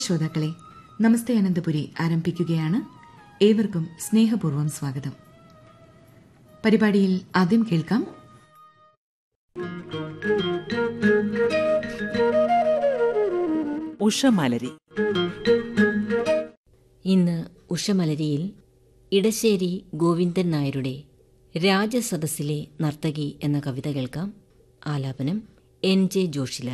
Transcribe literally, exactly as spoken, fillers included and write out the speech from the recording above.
ശ്രോതാക്കളെ, നമസ്തേ അനന്തപുരി ആരംഭിക്കുകയാണ്. ഏവർക്കും സ്നേഹപൂർവ്വം സ്വാഗതം. പരിപാടിയിൽ ആദ്യം കേൾക്കാം ഉഷമലരി. ഇന്ന് ഉഷമലരിയിൽ ഇടശ്ശേരി ഗോവിന്ദൻ നായരുടെ രാജസദസ്സിലെ നർത്തകി എന്ന കവിത കേൾക്കാം. ആലാപനം എൻ ജെ ജോഷിലാൽ.